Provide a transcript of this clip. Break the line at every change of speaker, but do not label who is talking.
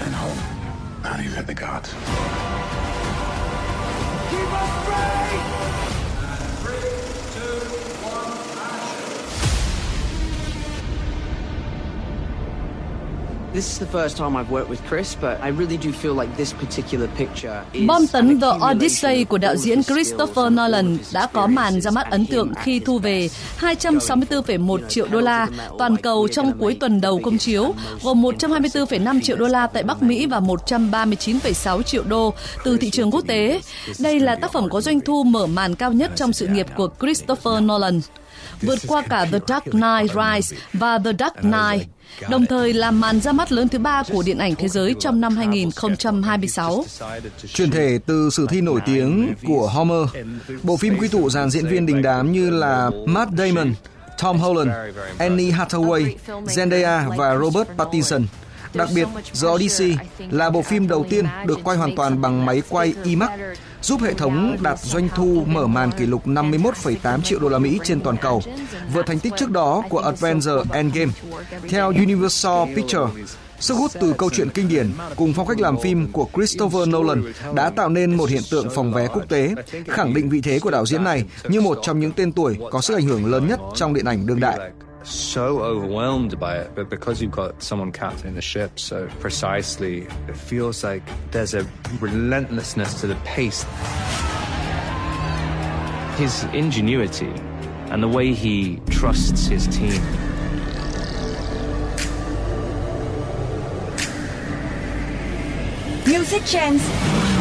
fucking home. Now you've hit the gods.
Keep us free!
This is the first time I've worked with Chris, but I really do feel like this particular picture is
Bom tấn The Odyssey của đạo diễn Christopher Nolan đã có màn ra mắt ấn tượng khi thu về 264,1 triệu đô la toàn cầu trong cuối tuần đầu công chiếu, gồm 124,5 triệu đô la tại Bắc Mỹ và 139,6 triệu đô từ thị trường quốc tế. Đây là tác phẩm có doanh thu mở màn cao nhất trong sự nghiệp của Christopher Nolan, vượt qua cả The Dark Knight Rises và The Dark Knight, đồng thời là màn ra mắt lớn thứ 3 của điện ảnh thế giới trong năm 2026.
Chuyển thể từ sử thi nổi tiếng của Homer, bộ phim quy tụ dàn diễn viên đình đám như là Matt Damon, Tom Holland, Anne Hathaway, Zendaya và Robert Pattinson. Đặc biệt, The Odyssey là bộ phim đầu tiên được quay hoàn toàn bằng máy quay IMAX, giúp hệ thống đạt doanh thu mở màn kỷ lục 51,8 triệu đô la Mỹ trên toàn cầu, vượt thành tích trước đó của Avengers Endgame. Theo Universal Pictures, sức hút từ câu chuyện kinh điển cùng phong cách làm phim của Christopher Nolan đã tạo nên một hiện tượng phòng vé quốc tế, khẳng định vị thế của đạo diễn này như một trong những tên tuổi có sức ảnh hưởng lớn nhất trong điện ảnh đương đại.
So overwhelmed by it, but because you've got someone captaining the ship so precisely, it feels like there's a relentlessness to the pace. His ingenuity and the way he trusts his team.
Music chance.